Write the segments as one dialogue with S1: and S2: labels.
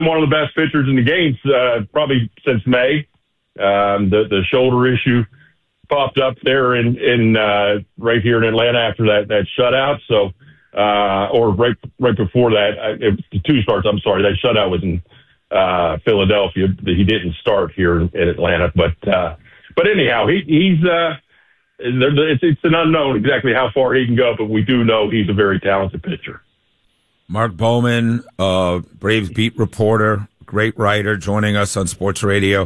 S1: one of the best pitchers in the game, probably since May. The shoulder issue popped up there in right here in Atlanta after that shutout. So, or right before that, it was the 2 starts. I'm sorry, that shutout was in Philadelphia. He didn't start here in Atlanta, but anyhow, he's it's an unknown exactly how far he can go, but we do know he's a very talented pitcher.
S2: Mark Bowman, Braves beat reporter, great writer, joining us on Sports Radio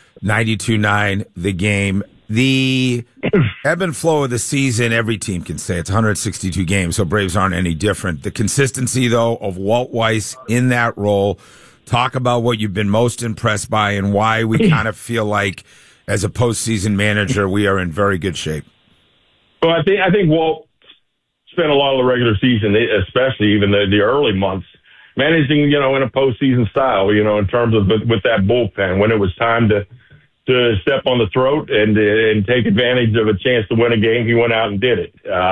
S2: 92.9 The Game. The ebb and flow of the season, every team can say it's 162 games, so Braves aren't any different. The consistency, though, of Walt Weiss in that role. Talk about what you've been most impressed by and why we kind of feel like, as a postseason manager, we are in very good shape.
S1: Well, I think Walt spent a lot of the regular season, especially even the early months, managing, in a postseason style, in terms of with that bullpen. When it was time to step on the throat and take advantage of a chance to win a game, he went out and did it.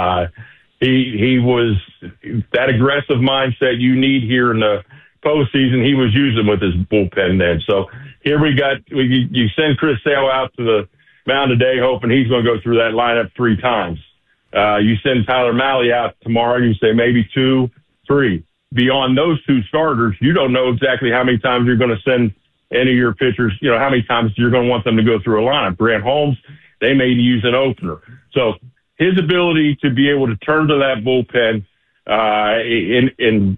S1: He was that aggressive mindset you need here in the postseason. He was using with his bullpen then. So here you send Chris Sale out to the mound today, hoping he's going to go through that lineup 3 times. You send Tyler Mahle out tomorrow, you say maybe 2, 3. Beyond those 2 starters, you don't know exactly how many times you're going to send any of your pitchers, how many times you're going to want them to go through a lineup. Grant Holmes, they may use an opener. So his ability to be able to turn to that bullpen and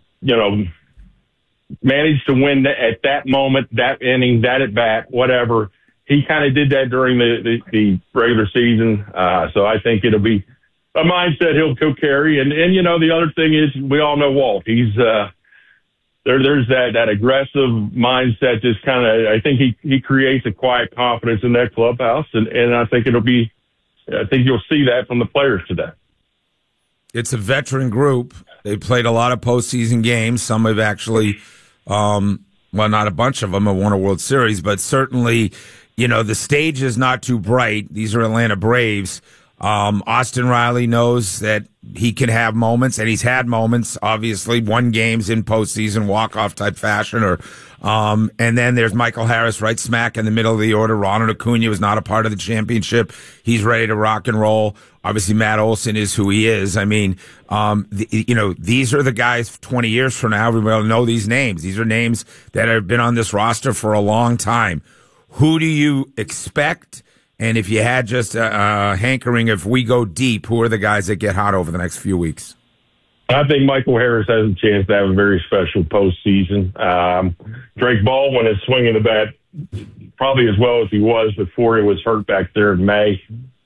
S1: manage to win at that moment, that inning, that at bat, whatever. He kind of did that during the regular season. So I think it'll be a mindset he'll carry. And the other thing is, we all know Walt. He's there's that aggressive mindset. Just kind of, I think he creates a quiet confidence in that clubhouse, and I think I think you'll see that from the players today.
S2: It's a veteran group. They played a lot of postseason games. Some have actually, not a bunch of them have won a World Series, but certainly, the stage is not too bright. These are Atlanta Braves. Austin Riley knows that he can have moments, and he's had moments, obviously, won games in postseason walk-off type fashion, and then there's Michael Harris right smack in the middle of the order. Ronald Acuna was not a part of the championship. He's ready to rock and roll. Obviously, Matt Olson is who he is. I mean, these are the guys 20 years from now. Everybody will know these names. These are names that have been on this roster for a long time. Who do you expect? And if you had just a hankering, if we go deep, who are the guys that get hot over the next few weeks?
S1: I think Michael Harris has a chance to have a very special postseason. Drake Baldwin is swinging the bat probably as well as he was before he was hurt back there in May.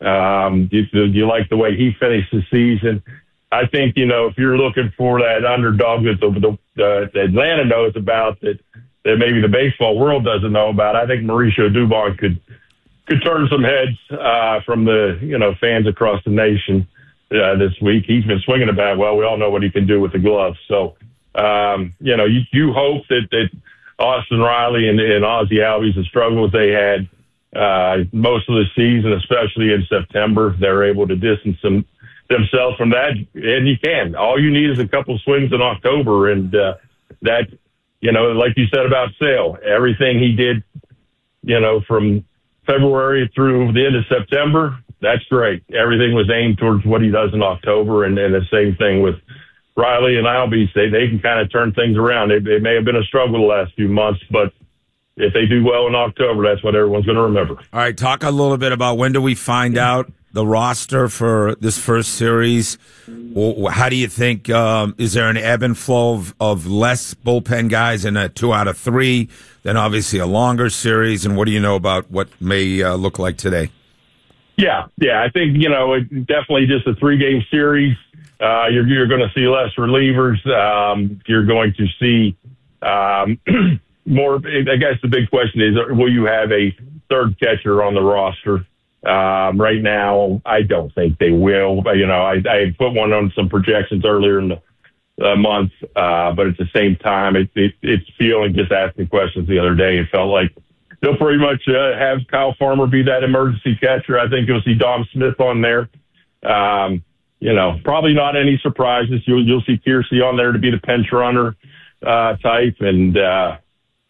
S1: You like the way he finished the season. I think, if you're looking for that underdog that Atlanta knows about, that maybe the baseball world doesn't know about, I think Mauricio Dubon could turn some heads from the fans across the nation this week. He's been swinging the bat well. We all know what he can do with the gloves. So you hope that Austin Riley and Ozzie Albies, the struggles they had most of the season, especially in September, they're able to distance themselves from that. And you can. All you need is a couple swings in October, and that like you said about Sale, everything he did, from February through the end of September, that's great. Everything was aimed towards what he does in October, and the same thing with Riley and Albies. They can kind of turn things around. It may have been a struggle the last few months, but if they do well in October, that's what everyone's going to remember.
S2: All right, talk a little bit about when do we find out the roster for this first series? How do you think, is there an ebb and flow of less bullpen guys in a 2 out of 3, then obviously a longer series? And what do you know about what may look like today?
S1: Yeah, I think, it's definitely just a 3-game series. You're going to see less relievers. You're going to see more. I guess the big question is, will you have a third catcher on the roster? Right now, I don't think they will. I put one on some projections earlier in the month, but at the same time, it's feeling, just asking questions the other day, it felt like they'll pretty much have Kyle Farmer be that emergency catcher. I think you'll see Dom Smith on there. Probably not any surprises. You'll see Kiersey on there to be the pinch runner type, and